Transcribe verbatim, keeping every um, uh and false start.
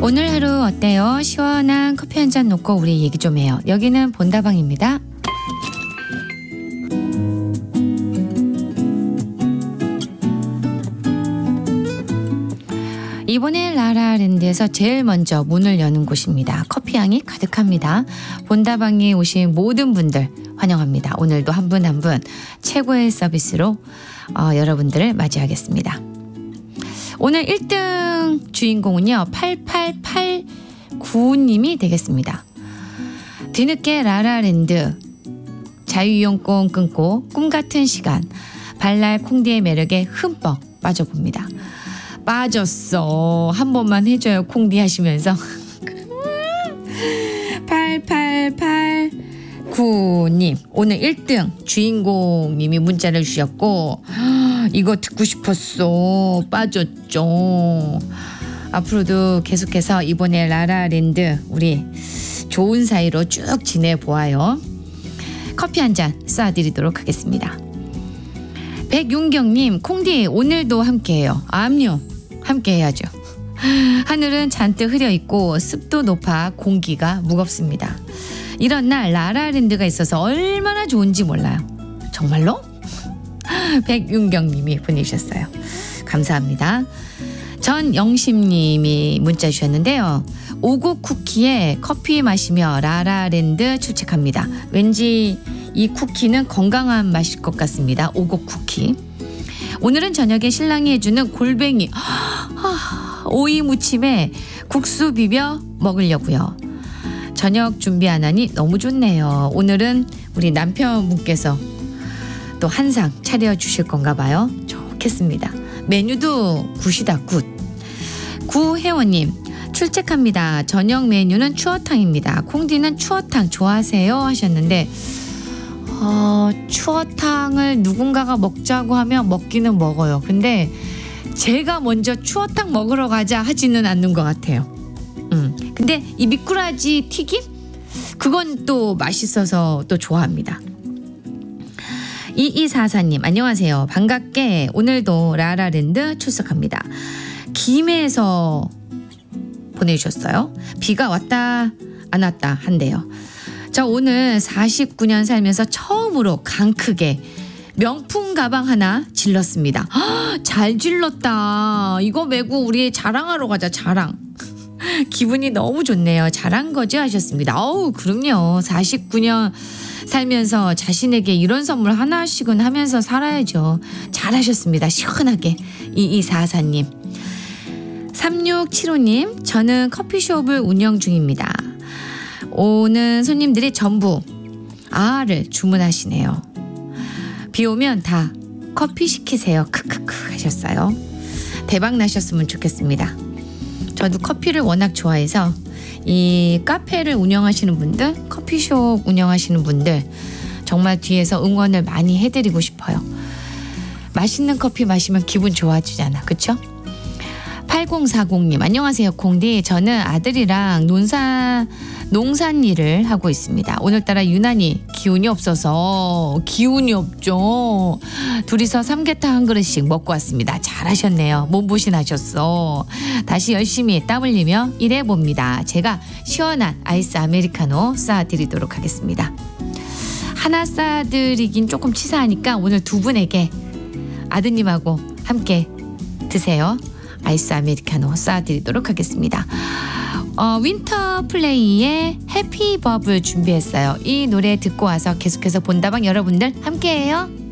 오늘 하루 어때요? 시원한 커피 한 잔 놓고 우리 얘기 좀 해요. 여기는 본다방입니다. 이번에 라라랜드에서 제일 먼저 문을 여는 곳입니다. 커피향이 가득합니다. 본다방에 오신 모든 분들 환영합니다. 오늘도 한 분 한 분 최고의 서비스로 어, 여러분들을 맞이하겠습니다. 오늘 일 등 주인공은요. 팔팔팔구 님이 되겠습니다. 뒤늦게 라라랜드 자유이용권 끊고 꿈같은 시간 발랄 콩디의 매력에 흠뻑 빠져봅니다. 빠졌어. 한 번만 해줘요 콩디 하시면서 팔팔팔구 님 오늘 일 등 주인공님이 문자를 주셨고 이거 듣고 싶었어. 빠졌죠. 앞으로도 계속해서 이번에 라라랜드 우리 좋은 사이로 쭉 지내보아요. 커피 한 잔 쏴드리도록 하겠습니다. 백윤경님 콩디 오늘도 함께해요. 암요 함께 해야죠. 하늘은 잔뜩 흐려있고 습도 높아 공기가 무겁습니다. 이런 날 라라랜드가 있어서 얼마나 좋은지 몰라요. 정말로? 백윤경님이 보내주셨어요. 감사합니다. 전영심님이 문자 주셨는데요. 오곡 쿠키에 커피 마시며 라라랜드 출첵합니다. 왠지 이 쿠키는 건강한 맛일 것 같습니다. 오곡 쿠키. 오늘은 저녁에 신랑이 해주는 골뱅이 아, 오이 무침에 국수 비벼 먹으려고요. 저녁 준비 안 하니 너무 좋네요. 오늘은 우리 남편분께서 또 한상 차려주실 건가 봐요. 좋겠습니다. 메뉴도 굿이다 굿. 구혜원님 출첵합니다. 저녁 메뉴는 추어탕입니다. 콩디는 추어탕 좋아하세요? 하셨는데 어, 추어탕을 누군가가 먹자고 하면 먹기는 먹어요. 근데 제가 먼저 추어탕 먹으러 가자 하지는 않는 것 같아요. 음. 근데 이 미꾸라지 튀김? 그건 또 맛있어서 또 좋아합니다. 이이사사 님 안녕하세요. 반갑게 오늘도 라라랜드 출석합니다. 김해에서 보내주셨어요. 비가 왔다 안 왔다 한대요. 저 오늘 사십구 년 살면서 처음으로 강 크게 명품 가방 하나 질렀습니다. 허, 잘 질렀다. 이거 메고 우리 자랑하러 가자. 자랑. 기분이 너무 좋네요. 잘한 거죠? 하셨습니다. 어우 그럼요. 사십구 년 살면서 자신에게 이런 선물 하나씩은 하면서 살아야죠. 잘하셨습니다. 시원하게. 이이사사 님 삼육칠오 님 저는 커피숍을 운영 중입니다. 오는 손님들이 전부 아를 주문하시네요. 비 오면 다 커피 시키세요. 크크크 하셨어요. 대박 나셨으면 좋겠습니다. 저도 커피를 워낙 좋아해서 이 카페를 운영하시는 분들, 커피숍 운영하시는 분들 정말 뒤에서 응원을 많이 해드리고 싶어요. 맛있는 커피 마시면 기분 좋아지잖아. 그쵸? 팔공사공 님 안녕하세요 콩디. 저는 아들이랑 논산 농산일을 하고 있습니다. 오늘따라 유난히 기운이 없어서 기운이 없죠. 둘이서 삼계탕 한 그릇씩 먹고 왔습니다. 잘하셨네요. 몸보신하셨어. 다시 열심히 땀 흘리며 일해봅니다. 제가 시원한 아이스 아메리카노 쏴드리도록 하겠습니다. 하나 쏴드리긴 조금 치사하니까 오늘 두 분에게 아드님하고 함께 드세요. 아이스 아메리카노 쏴드리도록 하겠습니다. 어, 윈터 플레이의 해피 버블 준비했어요. 이 노래 듣고 와서 계속해서 본다방 여러분들 함께해요.